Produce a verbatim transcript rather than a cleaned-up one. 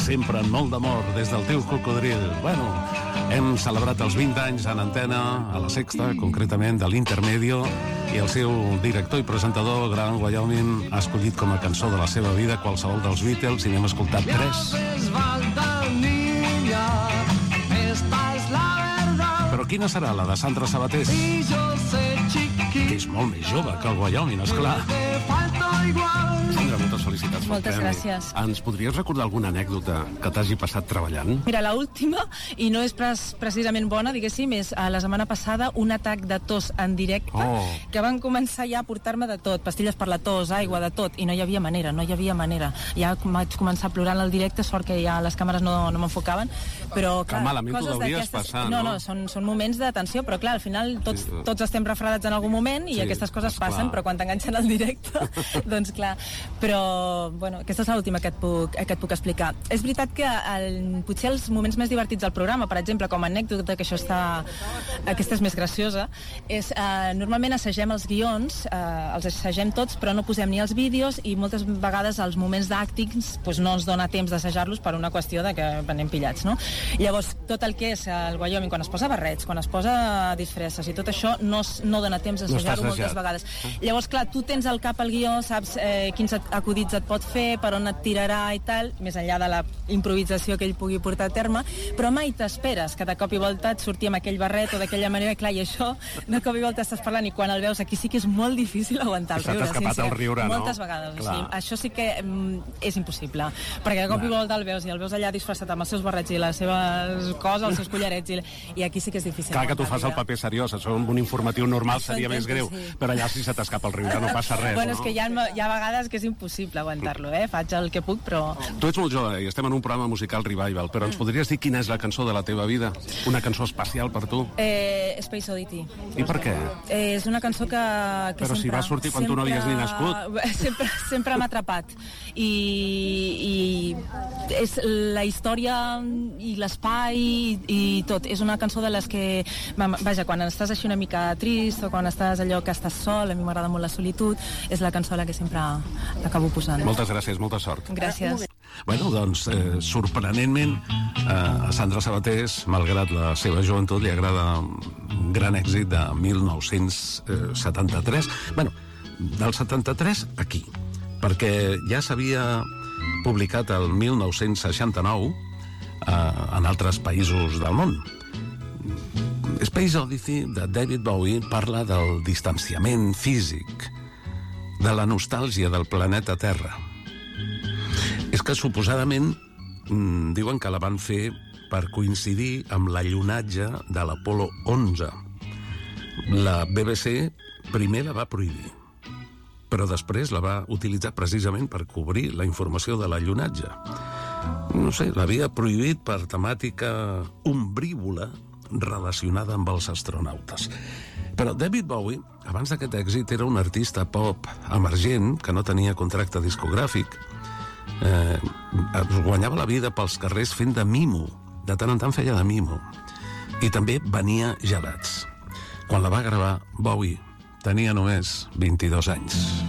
sempre amb molt d'amor des del teu cocodril. Bueno, hem celebrat els vint anys en antena, a la Sexta, concretament de l'Intermedio, i el seu director i presentador, Gran Wyoming, ha escollit com a cançó de la seva vida qualsevol dels Beatles i n'hem escoltat tres. Però quina serà la de Sandra Sabatés? Que és molt més jove que el Wyoming, esclar. Sandra, moltes felicitats pel Moltes premi. gràcies. Ens podries recordar alguna anècdota que t'hagi passat treballant? Mira, la última, i no és pres, precisament bona, diguéssim, és a la setmana passada un atac de tos en directe, Oh. que van començar ja a portar-me de tot, pastilles per la tos, aigua, de tot, i no hi havia manera, no hi havia manera. Ja vaig començar plorant al directe, sort que ja les càmeres no, no m'enfocaven, però clar, Que malament t'ho coses deuries d'aquestes- passar, no? no? No, són, són moments de tensió, però clar, al final tots, Sí. tots estem refredats en algun moment i Sí, aquestes coses esclar. passen, però quan t'enganxen al directe, doncs clar. Però, bueno, aquesta és l'última que et puc, que et puc explicar. És veritat que el, potser els moments més divertits del programa, per exemple, com a anècdota, que això està, aquesta és més graciosa, és, eh, normalment assagem els guions, eh, els assagem tots, però no posem ni els vídeos i moltes vegades els moments d'actings doncs no ens dona temps d'assajar-los per una qüestió de que anem pillats, no? Llavors, tot el que és el Wyoming, quan es posa barrets, quan es posa disfresses i tot això, no, es- no dona temps d'assajar-ho No està moltes assajat. vegades. Llavors, clar, tu tens al cap el guió, saps eh, quins acudits et pot fer, per on et tirarà i tal, més enllà de la improvisació que ell pugui portar a terme, però mai t'esperes que de cop i volta et surti amb aquell barret o d'aquella manera, clar, i això, de cop i volta estàs parlant i quan el veus aquí sí que és molt difícil aguantar el Se t'ha riure. escapat sincer. el riure, no? Moltes vegades, Clar. o sigui, això sí que mm, és impossible, perquè de cop i Clar. volta el veus i el veus allà disfressat amb els seus barrets i les seves coses, els seus collarets, i, i aquí sí que és difícil. Clar que tu fas el aguantar paper seriós, això amb un informatiu normal Això seria més greu, intento, sí. però allà si se t'escapa el riure no passa res, Bueno, no? és que hi ha, hi ha vegades que és impossible aguantar-lo, eh? Faig el que puc, però... Tu ets molt jove i estem en un programa musical revival, però ens podries dir quina és la cançó de la teva vida? Una cançó especial per tu? Eh, Space Oddity. I per què? Eh, és una cançó que, que Però si sempre... va sortir quan tu no havies ni nascut. Sempre, sempre m'ha atrapat. I, I és la història i l'espai i, i tot. És una cançó de les que... Vaja, quan estàs així una mica trist o quan estàs allò que estàs sol, a mi m'agrada molt la solitud, és la cançó la que sempre l'acabo posant. Moltes gràcies, molta sort. Gràcies. Bueno, doncs, eh, sorprenentment, eh, a Sandra Sabatés, malgrat la seva joventut, li agrada un gran èxit de mil nou-cents setanta-tres. Bueno, del setanta-tres aquí, perquè ja s'havia publicat el mil nou-cents seixanta-nou eh, en altres països del món. Space Oddity de David Bowie parla del distanciament físic, de la nostàlgia del planeta Terra. És que suposadament mm, diuen que la van fer per coincidir amb l'allunatge de l'Apolo onze. La B B C primer la va prohibir, però després la va utilitzar precisament per cobrir la informació de l'allunatge. No sé, l'havia prohibit per temàtica ombrívola relacionada amb els astronautes. Però David Bowie, abans d'aquest èxit, era un artista pop emergent que no tenia contracte discogràfic. Eh, es guanyava la vida pels carrers fent de mimo. De tant en tant feia de mimo. I també venia gelats. Quan la va gravar, Bowie tenia només vint-i-dos anys.